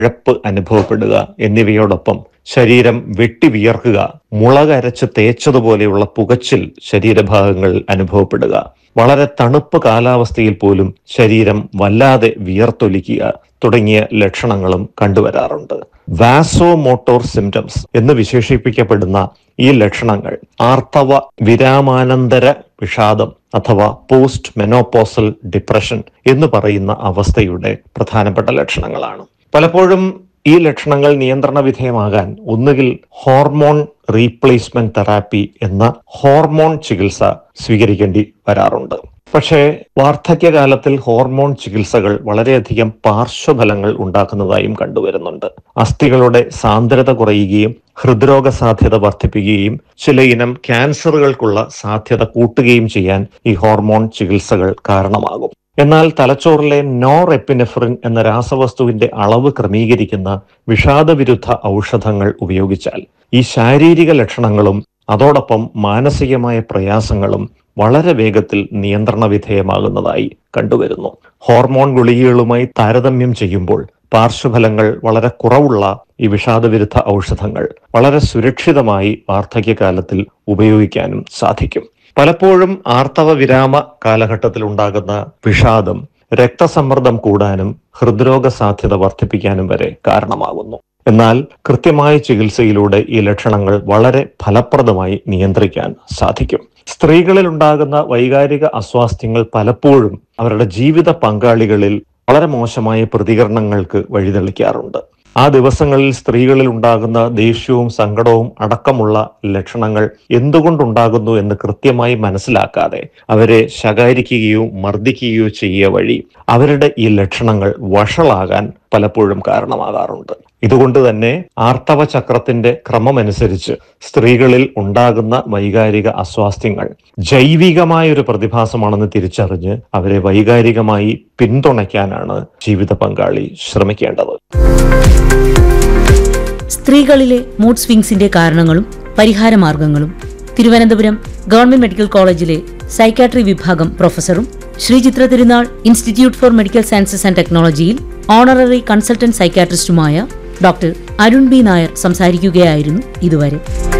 ഉഴപ്പ് അനുഭവപ്പെടുക എന്നിവയോടൊപ്പം ശരീരം വെട്ടി വിയർക്കുക, മുളകരച്ച് തേച്ചതുപോലെയുള്ള പുകച്ചിൽ ശരീരഭാഗങ്ങൾ അനുഭവപ്പെടുക, വളരെ തണുപ്പ് കാലാവസ്ഥയിൽ പോലും ശരീരം വല്ലാതെ വിയർത്തൊലിക്കുക തുടങ്ങിയ ലക്ഷണങ്ങളും കണ്ടുവരാറുണ്ട്. വാസോമോട്ടോർ സിംറ്റംസ് എന്ന് വിശേഷിപ്പിക്കപ്പെടുന്ന ഈ ലക്ഷണങ്ങൾ ആർത്തവ വിരാമാനന്തര വിഷാദം അഥവാ പോസ്റ്റ് മെനോപോസൽ ഡിപ്രഷൻ എന്ന് പറയുന്ന അവസ്ഥയുടെ പ്രധാനപ്പെട്ട ലക്ഷണങ്ങളാണ്. പലപ്പോഴും ഈ ലക്ഷണങ്ങൾ നിയന്ത്രണ വിധേയമാകാൻ ഒന്നുകിൽ ഹോർമോൺ റീപ്ലേസ്മെന്റ് തെറാപ്പി എന്ന ഹോർമോൺ ചികിത്സ സ്വീകരിക്കേണ്ടി വരാറുണ്ട്. പക്ഷേ വാർദ്ധക്യകാലത്തിൽ ഹോർമോൺ ചികിത്സകൾ വളരെയധികം പാർശ്വഫലങ്ങൾ ഉണ്ടാക്കുന്നതായും കണ്ടുവരുന്നുണ്ട്. അസ്ഥികളുടെ സാന്ദ്രത കുറയുകയും ഹൃദ്രോഗ സാധ്യത വർദ്ധിപ്പിക്കുകയും ചില ഇനം ക്യാൻസറുകൾക്കുള്ള സാധ്യത കൂട്ടുകയും ചെയ്യാൻ ഈ ഹോർമോൺ ചികിത്സകൾ കാരണമാകും. എന്നാൽ തലച്ചോറിലെ നോറെപ്പിനെഫ്രിൻ എന്ന രാസവസ്തുവിന്റെ അളവ് ക്രമീകരിക്കുന്ന വിഷാദവിരുദ്ധ ഔഷധങ്ങൾ ഉപയോഗിച്ചാൽ ഈ ശാരീരിക ലക്ഷണങ്ങളും അതോടൊപ്പം മാനസികമായ പ്രയാസങ്ങളും വളരെ വേഗത്തിൽ നിയന്ത്രണ വിധേയമാകുന്നതായി കണ്ടുവരുന്നു. ഹോർമോൺ ഗുളികകളുമായി താരതമ്യം ചെയ്യുമ്പോൾ പാർശ്വഫലങ്ങൾ വളരെ കുറവുള്ള ഈ വിഷാദവിരുദ്ധ ഔഷധങ്ങൾ വളരെ സുരക്ഷിതമായി വാർദ്ധക്യകാലത്തിൽ ഉപയോഗിക്കാനും സാധിക്കും. പലപ്പോഴും ആർത്തവ വിരാമ കാലഘട്ടത്തിൽ ഉണ്ടാകുന്ന വിഷാദം രക്തസമ്മർദ്ദം കൂടാനും ഹൃദ്രോഗ സാധ്യത വർദ്ധിപ്പിക്കാനും വരെ കാരണമാകുന്നു. എന്നാൽ കൃത്യമായ ചികിത്സയിലൂടെ ഈ ലക്ഷണങ്ങൾ വളരെ ഫലപ്രദമായി നിയന്ത്രിക്കാൻ സാധിക്കും. സ്ത്രീകളിൽ ഉണ്ടാകുന്ന വൈകാരിക അസ്വാസ്ഥ്യങ്ങൾ പലപ്പോഴും അവരുടെ ജീവിത പങ്കാളികളിൽ വളരെ മോശമായ പ്രതികരണങ്ങൾക്ക് വഴിതെളിക്കാറുണ്ട്. ആ ദിവസങ്ങളിൽ സ്ത്രീകളിൽ ഉണ്ടാകുന്ന ദേഷ്യവും സങ്കടവും അടക്കമുള്ള ലക്ഷണങ്ങൾ എന്തുകൊണ്ടുണ്ടാകുന്നു എന്ന് കൃത്യമായി മനസ്സിലാക്കാതെ അവരെ ശകാരിക്കുകയോ മർദ്ദിക്കുകയോ ചെയ്യുക വഴി അവരുടെ ഈ ലക്ഷണങ്ങൾ വഷളാകാൻ പലപ്പോഴും കാരണമാകാറുണ്ട്. ഇതുകൊണ്ട് തന്നെ ആർത്തവ ചക്രത്തിന്റെ ക്രമമനുസരിച്ച് സ്ത്രീകളിൽ ഉണ്ടാകുന്ന വൈകാരിക അസ്വാസ്ഥ്യങ്ങൾ ജൈവികമായൊരു പ്രതിഭാസമാണെന്ന് തിരിച്ചറിഞ്ഞ് അവരെ വൈകാരികമായി പിന്തുണയ്ക്കാനാണ് ജീവിത പങ്കാളി ശ്രമിക്കേണ്ടത്. സ്ത്രീകളിലെ മൂഡ് സ്വിങ്സിന്റെ കാരണങ്ങളും പരിഹാരമാർഗങ്ങളും തിരുവനന്തപുരം ഗവൺമെന്റ് മെഡിക്കൽ കോളേജിലെ സൈക്കാട്രി വിഭാഗം പ്രൊഫസറും ശ്രീചിത്ര തിരുനാൾ institute four medical sciences and ടെക്നോളജിയിൽ honorary consultant സൈക്കാട്രിസ്റ്റുമായ doctor Arun B Nair സംസാരിക്കുകയായിരുന്നു ഇതുവരെ.